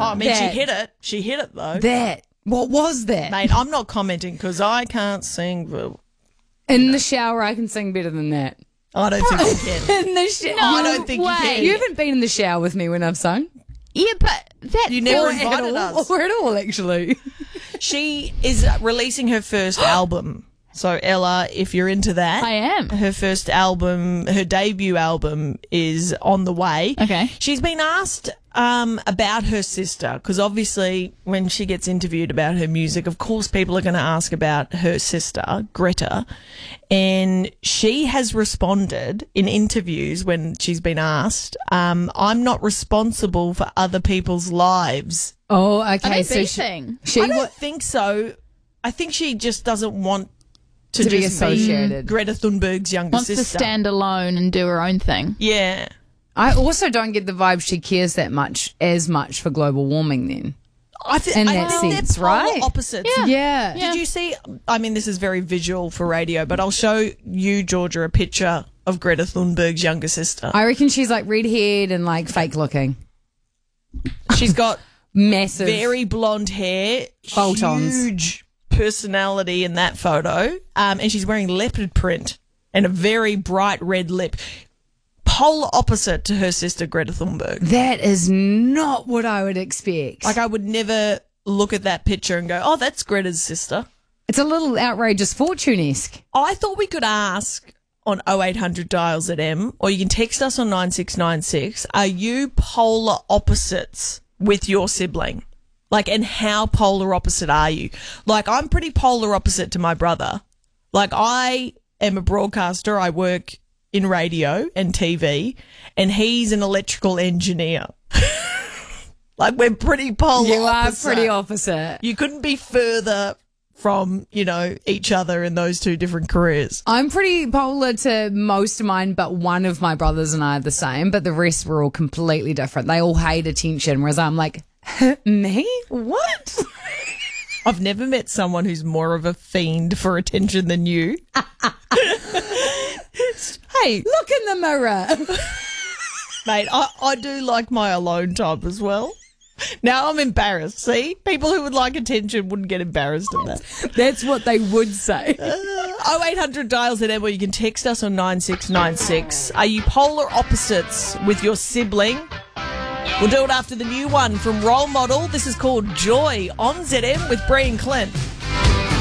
I mean, she hit it. She hit it, though. What was that? Mate, I'm not commenting because I can't sing. In the shower, I can sing better than that. I don't think you can. In the shower. I don't think you can. You haven't been in the shower with me when I've sung? Yeah, but that You never invited us. Or at all, actually. She is releasing her first album. So, Ella, if you're into that. I am. Her first album, her debut album is on the way. Okay. She's been asked about her sister because obviously when she gets interviewed about her music, of course people are going to ask about her sister, Greta. And she has responded in interviews when she's been asked, I'm not responsible for other people's lives. Oh, okay. I So thing. I don't think so. I think she just doesn't want to be just associated. be Greta Thunberg's younger Wants sister. to stand alone and do her own thing. Yeah. I also don't get the vibe she cares that much, as much for global warming then. I In think that sense, they're polar right? opposites. Yeah. Did you see? I mean, this is very visual for radio, but I'll show you, Georgia, a picture of Greta Thunberg's younger sister. I reckon she's like red-haired and like fake looking. She's got Massive. very blonde hair, Bolt-ons. huge personality in that photo, and she's wearing leopard print and a very bright red lip. Polar opposite to her sister Greta Thunberg. That is not what I would expect. Like, I would never look at that picture and go, oh, that's Greta's sister. It's a little outrageous fortune-esque. I thought we could ask on 0800 dials at M, or you can text us on 9696, are you polar opposites with your sibling? Like, and how polar opposite are you? Like, I'm pretty polar opposite to my brother. Like, I am a broadcaster. I work in radio and TV, and he's an electrical engineer. Like, we're pretty polar You opposite. are pretty opposite. You couldn't be further from, each other in those two different careers. I'm pretty polar to most of mine, but one of my brothers and I are the same, but the rest were all completely different. They all hate attention, whereas I'm like, me? What? I've never met someone who's more of a fiend for attention than you. Hey, Look in the mirror. mate, I do like my alone time as well. Now I'm embarrassed. See? People who would like attention wouldn't get embarrassed at that. That's what they would say. 0800 dials at M, or you can text us on 9696. Are you polar opposites with your sibling? We'll do it after the new one from Role Model. This is called Joy on ZM with Bree and Clint.